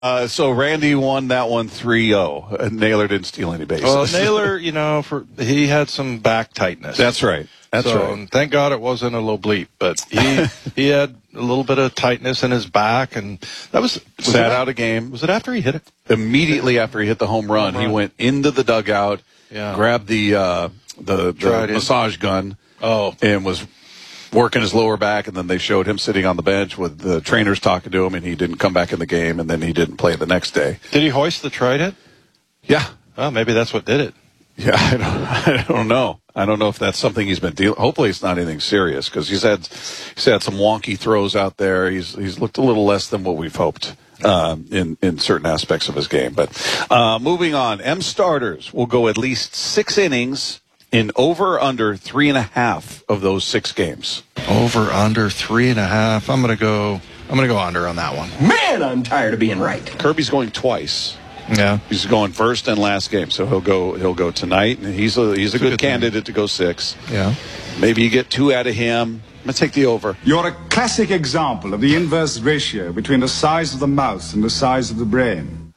So Randy won that one 3-0. Naylor didn't steal any bases. Well, Naylor, he had some back tightness. That's right. That's right. Thank God it wasn't a l'oblique, but he had a little bit of tightness in his back, and that was sat out a game. Was it after he hit it? Immediately after he hit the home run, he went into the dugout, grabbed the massage gun, and was working his lower back, and then they showed him sitting on the bench with the trainers talking to him, and he didn't come back in the game, and then he didn't play the next day. Did he hoist the trident? Yeah. Oh, maybe that's what did it. Yeah, I don't know. I don't know if that's something he's been dealing. Hopefully, it's not anything serious because he's had some wonky throws out there. He's looked a little less than what we've hoped in certain aspects of his game. But moving on, M starters will go at least 6 innings in over under 3.5 of those 6 games. Over under 3.5. I'm gonna go under on that one. Man, I'm tired of being right. Kirby's going twice. Yeah, he's going first and last game, so he'll go tonight, and he's a good candidate to go 6. Yeah, maybe you get 2 out of him. I'm gonna take the over. You're a classic example of the inverse ratio between the size of the mouth and the size of the brain.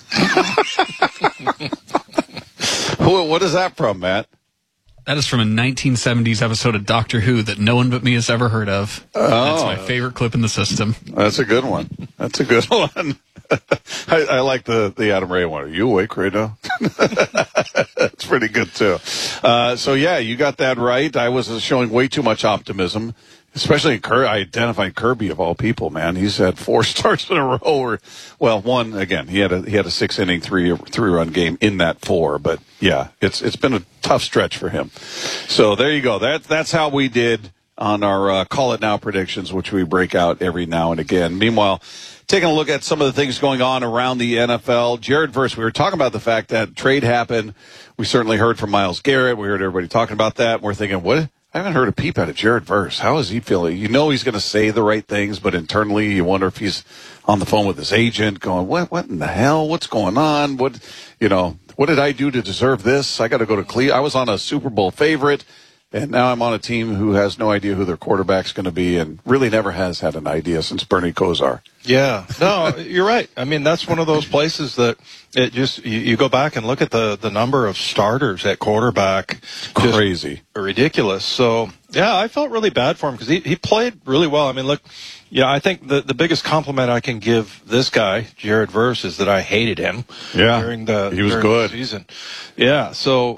What is that from, Matt? That is from a 1970s episode of Doctor Who that no one but me has ever heard of. Oh. That's my favorite clip in the system. That's a good one. That's a good one. I like the Adam Ray one. Are you awake right now? That's pretty good, too. So, yeah, you got that right. I was showing way too much optimism, especially I identified Kirby of all people, man. He's had 4 starts in a row. One, again, he had a 6-inning, 3-run game in that 4. But, yeah, it's been a tough stretch for him. So there you go. That's how we did on our Call It Now predictions, which we break out every now and again. Meanwhile, taking a look at some of the things going on around the NFL. Jared Verse, we were talking about the fact that trade happened. We certainly heard from Myles Garrett. We heard everybody talking about that. We're thinking, what? I haven't heard a peep out of Jared Verse. How is he feeling? You know he's going to say the right things, but internally you wonder if he's on the phone with his agent going, what in the hell? What's going on? What did I do to deserve this? I got to go to Cleveland. I was on a Super Bowl favorite, and now I'm on a team who has no idea who their quarterback's going to be and really never has had an idea since Bernie Kosar. Yeah. No, you're right. I mean, that's one of those places that it just, you go back and look at the number of starters at quarterback. Crazy. Ridiculous. So, yeah, I felt really bad for him because he played really well. I mean, look, I think the biggest compliment I can give this guy, Jared Verse, is that I hated him during the season. Yeah. So,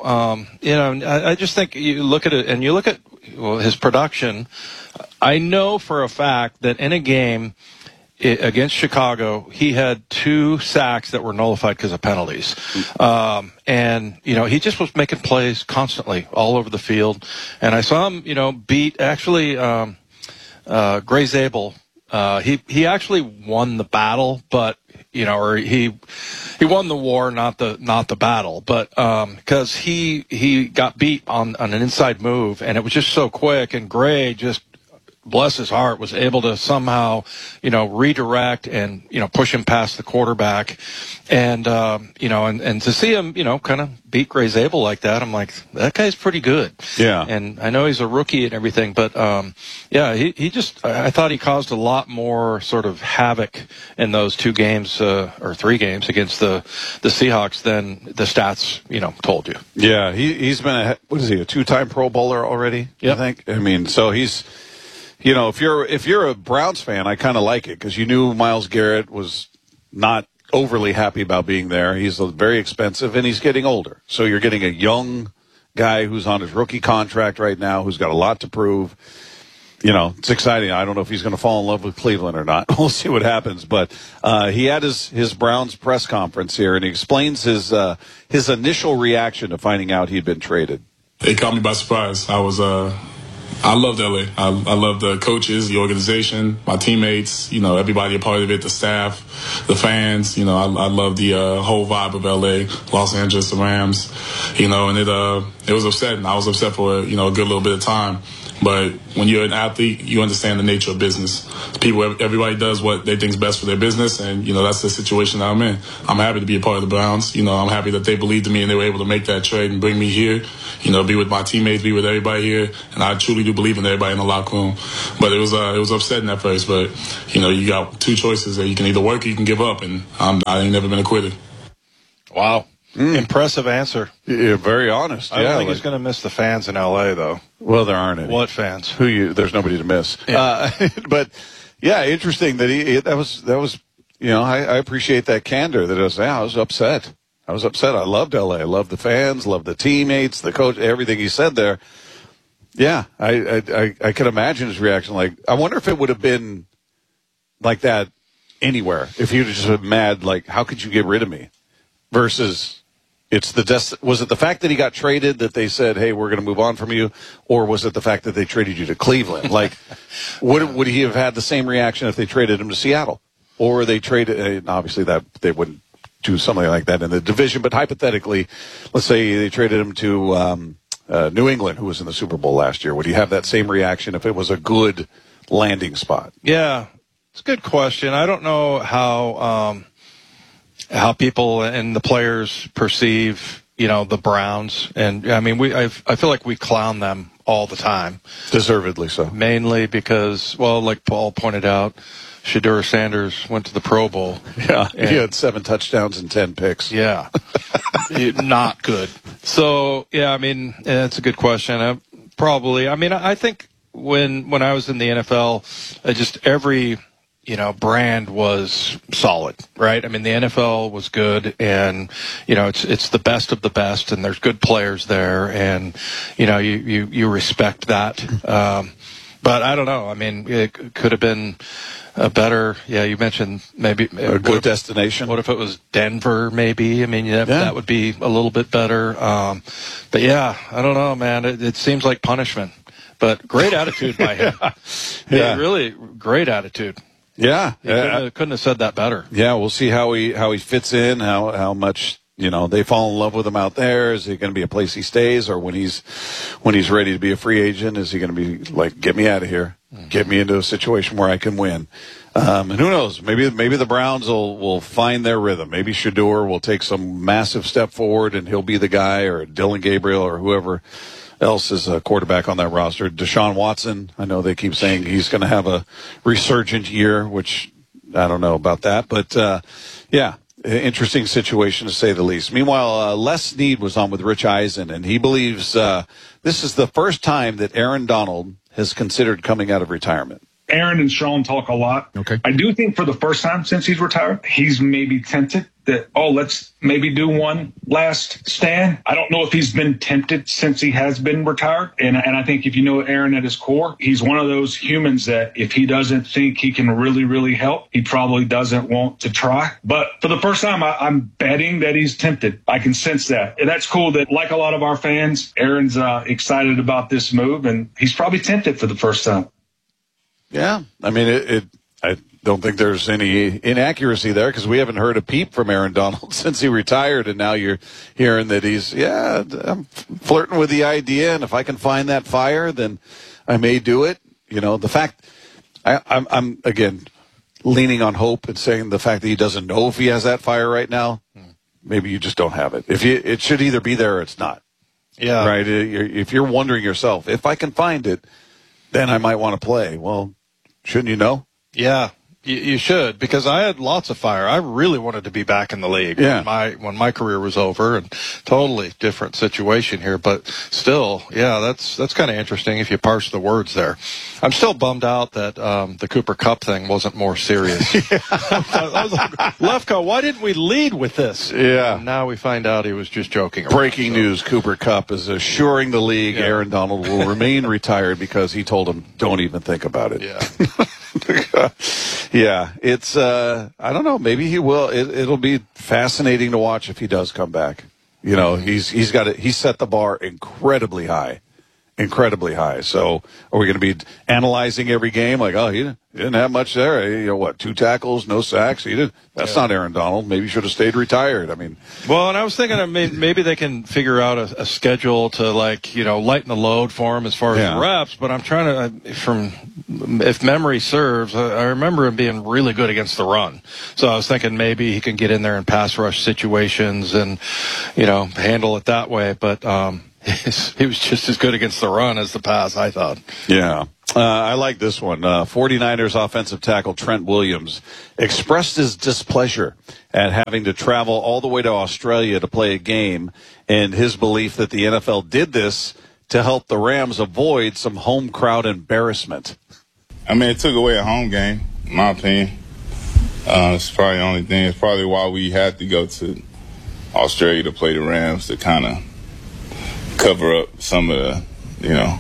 I just think you look at it and you look at his production. I know for a fact that in a game against Chicago, he had 2 sacks that were nullified because of penalties. And he just was making plays constantly all over the field. And I saw him, beat actually Gray Zabel. He actually won the battle, but or he won the war, not the battle, but because he got beat on an inside move, and it was just so quick, and Gray just, bless his heart, was able to somehow, redirect and, push him past the quarterback. And, and to see him, kind of beat Gray Zabel like that, I'm like, that guy's pretty good. Yeah. And I know he's a rookie and everything, but, he just, I thought he caused a lot more sort of havoc in those 2 games, or 3 games against the Seahawks than the stats, told you. Yeah. He's been a 2-time Pro Bowler already? Yep. I think. I mean, so he's, if you're a Browns fan, I kind of like it because you knew Myles Garrett was not overly happy about being there. He's very expensive, and he's getting older. So you're getting a young guy who's on his rookie contract right now who's got a lot to prove. It's exciting. I don't know if he's going to fall in love with Cleveland or not. We'll see what happens. But he had his Browns press conference here, and he explains his initial reaction to finding out he'd been traded. It caught me by surprise. I loved LA. I love the coaches, the organization, my teammates, everybody a part of it, the staff, the fans. I love the whole vibe of LA, Los Angeles, the Rams, and it was upsetting. I was upset for, a good little bit of time. But when you're an athlete, you understand the nature of business. Everybody does what they think is best for their business, and that's the situation that I'm in. I'm happy to be a part of the Browns. I'm happy that they believed in me and they were able to make that trade and bring me here. Be with my teammates, be with everybody here, and I truly do believe in everybody in the locker room. But it was upsetting at first. But you got two choices: that you can either work or you can give up, and I ain't never been a quitter. Wow. Impressive answer. Yeah, very honest. I don't think he's going to miss the fans in L.A., though. Well, there aren't any. What fans? There's nobody to miss. Yeah. But, yeah, interesting that that was I appreciate that candor that I was upset. I loved L.A. I loved the fans, loved the teammates, the coach, everything he said there. Yeah, I can imagine his reaction. Like, I wonder if it would have been like that anywhere. If he would have just been mad, like, how could you get rid of me? Versus... was it the fact that he got traded that they said, hey, we're going to move on from you? Or was it the fact that they traded you to Cleveland? Like, would he have had the same reaction if they traded him to Seattle? Or they traded, obviously that they wouldn't do something like that in the division, but hypothetically, let's say they traded him to New England, who was in the Super Bowl last year. Would he have that same reaction if it was a good landing spot? Yeah, it's a good question. I don't know how people and the players perceive, the Browns. And, I mean, I feel like we clown them all the time. Deservedly so. Mainly because, well, like Paul pointed out, Shedeur Sanders went to the Pro Bowl. Yeah, he had 7 touchdowns and 10 picks. Yeah, not good. So, yeah, I mean, it's a good question. I think when I was in the NFL, just every... brand was solid, right? I mean, the NFL was good, and it's the best of the best, and there's good players there, and you respect that. But I don't know. I mean, it could have been a better. Yeah, you mentioned maybe a good destination. What if it was Denver? Maybe. I mean, that would be a little bit better. But yeah, I don't know, man. It seems like punishment, but great attitude by him. Yeah, really great attitude. Yeah, couldn't have said that better. Yeah, we'll see how he fits in, how much they fall in love with him out there. Is it going to be a place he stays, or when he's ready to be a free agent, is he going to be like, get me out of here, get me into a situation where I can win? And who knows? Maybe the Browns will find their rhythm. Maybe Shedeur will take some massive step forward, and he'll be the guy, or Dylan Gabriel, or whoever else is a quarterback on that roster. Deshaun Watson, I know they keep saying he's going to have a resurgent year, which I don't know about that. But, yeah, interesting situation to say the least. Meanwhile, Les Snead was on with Rich Eisen, and he believes this is the first time that Aaron Donald has considered coming out of retirement. Aaron and Sean talk a lot. Okay. I do think for the first time since he's retired, he's maybe tempted that, let's maybe do one last stand. I don't know if he's been tempted since he has been retired. And I think if you know Aaron at his core, he's one of those humans that if he doesn't think he can really, really help, he probably doesn't want to try. But for the first time, I'm betting that he's tempted. I can sense that. And that's cool that, like a lot of our fans, Aaron's excited about this move, and he's probably tempted for the first time. Yeah, I mean, I don't think there's any inaccuracy there because we haven't heard a peep from Aaron Donald since he retired, and now you're hearing that I'm flirting with the idea, and if I can find that fire, then I may do it. The fact I'm again leaning on hope and saying the fact that he doesn't know if he has that fire right now, maybe you just don't have it. It should either be there or it's not. Yeah, right. If you're wondering yourself, if I can find it, then I might want to play. Well, shouldn't you know? Yeah, you should, because I had lots of fire. I really wanted to be back in the league when my career was over, and totally different situation here. But still, yeah, that's kind of interesting if you parse the words there. I'm still bummed out that the Cooper Kupp thing wasn't more serious. I was like, Lefko, why didn't we lead with this? Yeah. And now we find out he was just joking around. Breaking news, Cooper Kupp is assuring the league Aaron Donald will remain retired because he told him, don't even think about it. Yeah. Yeah, it's, I don't know, maybe he will. It'll be fascinating to watch if he does come back. He's set the bar incredibly high. incredibly high. So are we going to be analyzing every game like, oh, he didn't have much there? You know what, 2 tackles, no sacks? That's not Aaron Donald. Maybe he should have stayed retired. I mean, well, and I was thinking maybe they can figure out a schedule to, like, lighten the load for him as far as reps. But I'm trying to, if memory serves, I remember him being really good against the run. So I was thinking maybe he can get in there in pass rush situations and, handle it that way. But he was just as good against the run as the pass, I thought. Yeah. I like this one. 49ers offensive tackle Trent Williams expressed his displeasure at having to travel all the way to Australia to play a game, and his belief that the NFL did this to help the Rams avoid some home crowd embarrassment. I mean, it took away a home game, in my opinion. It's probably the only thing. It's probably why we had to go to Australia to play the Rams, to kind of cover up some of the,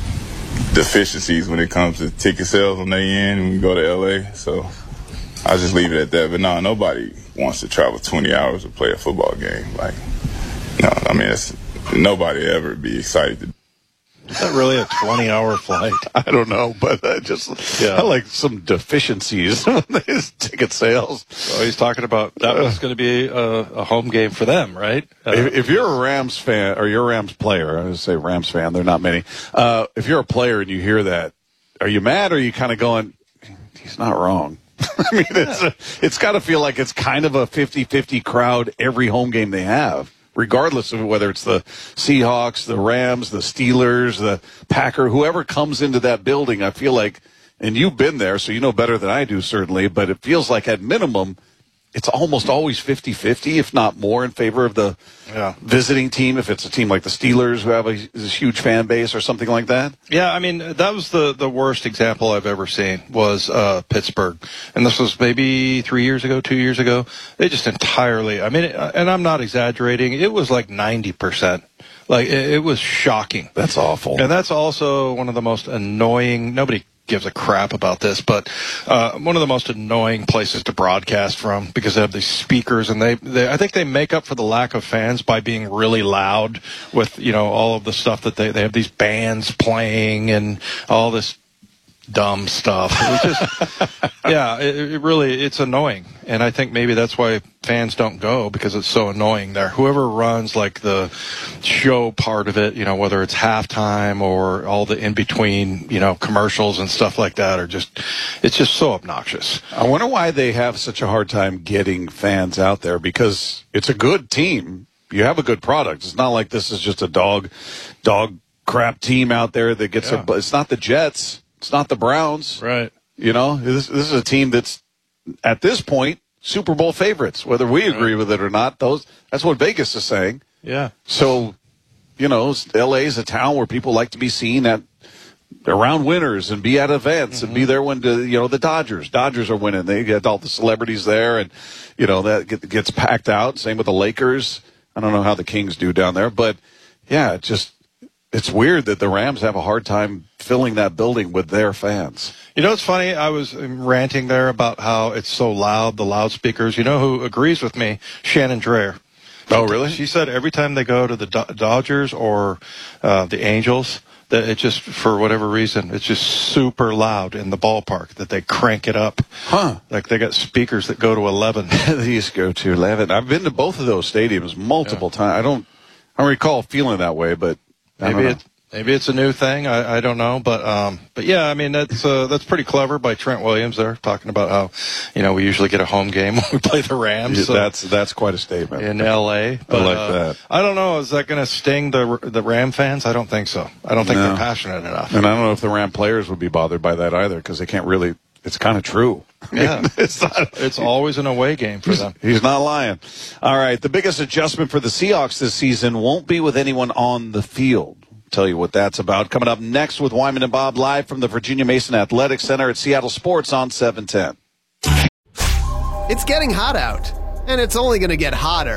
deficiencies when it comes to ticket sales on their end when we go to LA. So I'll just leave it at that. But no, nobody wants to travel 20 hours to play a football game. Like, no, I mean, nobody ever be excited to. Is that really a 20-hour flight? I don't know, but I like some deficiencies in his ticket sales. So he's talking about that was going to be a home game for them, right? If you're a Rams fan, or you're a Rams player, I would say Rams fan, there are not many. If you're a player and you hear that, are you mad, or are you kind of going, he's not wrong? I mean, it's got to feel like it's kind of a 50-50 crowd every home game they have, regardless of whether it's the Seahawks, the Rams, the Steelers, the Packer, whoever comes into that building. I feel like, and you've been there, so you know better than I do, certainly, but it feels like at minimum, it's almost always 50-50, if not more, in favor of the visiting team, if it's a team like the Steelers who have a huge fan base or something like that. Yeah, I mean, that was the worst example I've ever seen was Pittsburgh. And this was maybe 2 years ago. They just entirely, I mean, and I'm not exaggerating, it was like 90%. Like, it was shocking. That's awful. And that's also one of the most annoying, nobody gives a crap about this, but one of the most annoying places to broadcast from, because they have these speakers, and they I think they make up for the lack of fans by being really loud with all of the stuff that they have these bands playing and all this dumb stuff. It was just, it really, it's annoying. And I think maybe that's why fans don't go, because it's so annoying there. Whoever runs like the show part of it, whether it's halftime or all the in-between, commercials and stuff like that it's just so obnoxious. I wonder why they have such a hard time getting fans out there, because it's a good team. You have a good product. It's not like this is just a dog crap team out there that gets it's not the Jets. It's not the Browns. Right. This is a team that's, at this point, Super Bowl favorites, whether we agree with it or not. That's what Vegas is saying. Yeah. So, L.A. is a town where people like to be seen around winners and be at events and be there when, the Dodgers are winning. They get all the celebrities there, and, that gets packed out. Same with the Lakers. I don't know how the Kings do down there, but, yeah, it's weird that the Rams have a hard time filling that building with their fans. It's funny? I was ranting there about how it's so loud, the loudspeakers. You know who agrees with me? Shannon Dreyer. Oh, really? She said every time they go to the Dodgers or the Angels, that it just, for whatever reason, it's just super loud in the ballpark, that they crank it up. Huh. Like they got speakers that go to 11. These go to 11. I've been to both of those stadiums multiple times. I don't recall feeling that way, but Maybe it's a new thing. I don't know, but yeah, I mean that's pretty clever by Trent Williams there, talking about how we usually get a home game when we play the Rams. So that's quite a statement in L.A. But, I like that. I don't know. Is that going to sting the Ram fans? I don't think so. I don't think they're passionate enough. And I don't know if the Ram players would be bothered by that either, because they can't really. It's kind of true. Yeah, it's always an away game for them. He's not lying. All right, the biggest adjustment for the Seahawks this season won't be with anyone on the field. Tell you what that's about. Coming up next with Wyman and Bob, live from the Virginia Mason Athletic Center at Seattle Sports on 710. It's getting hot out, and it's only going to get hotter.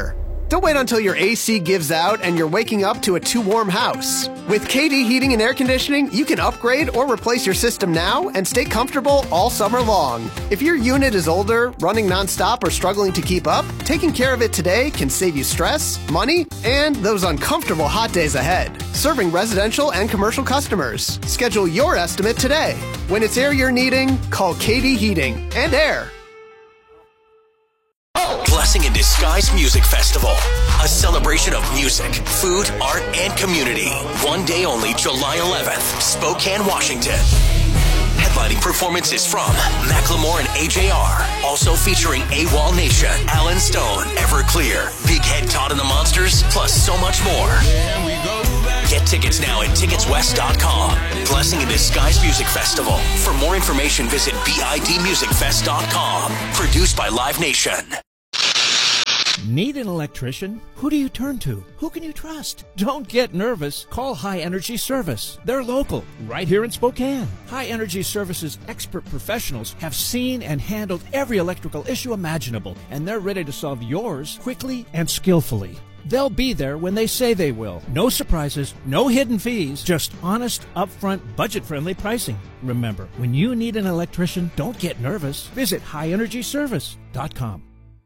Don't wait until your AC gives out and you're waking up to a too warm house. With KD Heating and Air Conditioning, you can upgrade or replace your system now and stay comfortable all summer long. If your unit is older, running nonstop, or struggling to keep up, taking care of it today can save you stress, money, and those uncomfortable hot days ahead. Serving residential and commercial customers. Schedule your estimate today. When it's air you're needing, call KD Heating and Air. Blessing in Disguise Music Festival, a celebration of music, food, art, and community. One day only, July 11th, Spokane, Washington. Headlining performances from Macklemore and AJR. Also featuring AWOL Nation, Alan Stone, Everclear, Big Head Todd and the Monsters, plus so much more. Get tickets now at ticketswest.com. Blessing in Disguise Music Festival. For more information, visit bidmusicfest.com. Produced by Live Nation. Need an electrician? Who do you turn to? Who can you trust? Don't get nervous. Call High Energy Service. They're local, right here in Spokane. High Energy Service's expert professionals have seen and handled every electrical issue imaginable, and they're ready to solve yours quickly and skillfully. They'll be there when they say they will. No surprises, no hidden fees, just honest, upfront, budget-friendly pricing. Remember, when you need an electrician, don't get nervous. Visit highenergyservice.com.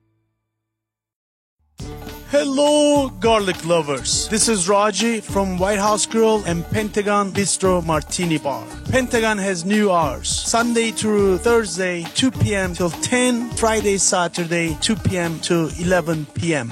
Hello, garlic lovers. This is Raji from White House Grill and Pentagon Bistro Martini Bar. Pentagon has new hours. Sunday through Thursday, 2 p.m. till 10. Friday, Saturday, 2 p.m. to 11 p.m.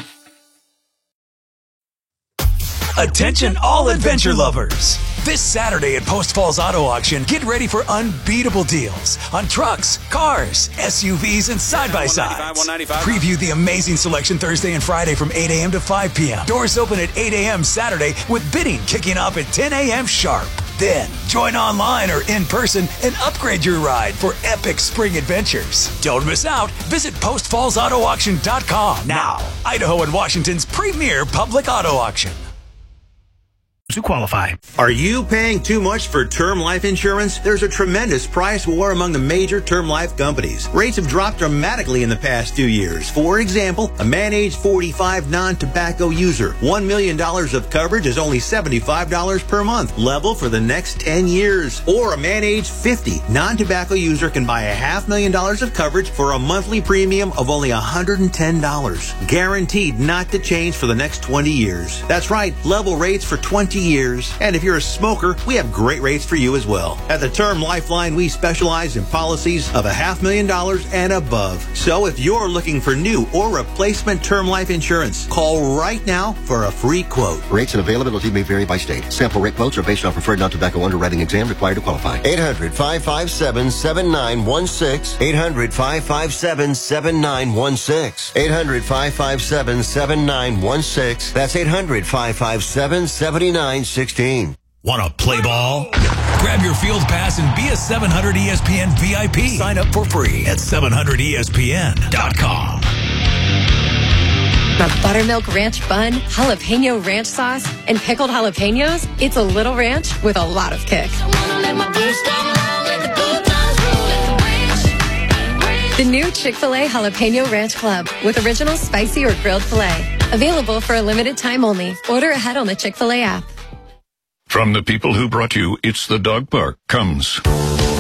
Attention all adventure lovers. This Saturday at Post Falls Auto Auction, get ready for unbeatable deals on trucks, cars, SUVs, and side-by-sides. Preview the amazing selection Thursday and Friday from 8 a.m. to 5 p.m. Doors open at 8 a.m. Saturday with bidding kicking off at 10 a.m. sharp. Then, join online or in person and upgrade your ride for epic spring adventures. Don't miss out. Visit PostFallsAutoAuction.com now. Idaho and Washington's premier public auto auction. To qualify. Are you paying too much for term life insurance? There's a tremendous price war among the major term life companies. Rates have dropped dramatically in the past 2 years. For example, a man age 45 non-tobacco user, $1 million of coverage is only $75 per month, level for the next 10 years. Or a man age 50 non-tobacco user can buy $500,000 of coverage for a monthly premium of only $110, guaranteed not to change for the next 20 years. That's right, level rates for 20 years. And if you're a smoker, we have great rates for you as well. At the Term Lifeline, we specialize in policies of $500,000 and above. So if you're looking for new or replacement term life insurance, call right now for a free quote. Rates and availability may vary by state. Sample rate quotes are based on preferred non-tobacco underwriting exam required to qualify. 800-557-7916. 800-557-7916. 800-557-7916. That's 800-557-7916. Want to play ball? Grab your field pass and be a 700 ESPN VIP. Sign up for free at 700ESPN.com. A buttermilk ranch bun, jalapeno ranch sauce, and pickled jalapenos? It's a little ranch with a lot of kick. The new Chick-fil-A Jalapeno Ranch Club with original spicy or grilled filet. Available for a limited time only. Order ahead on the Chick-fil-A app. From the people who brought you It's the Dog Park comes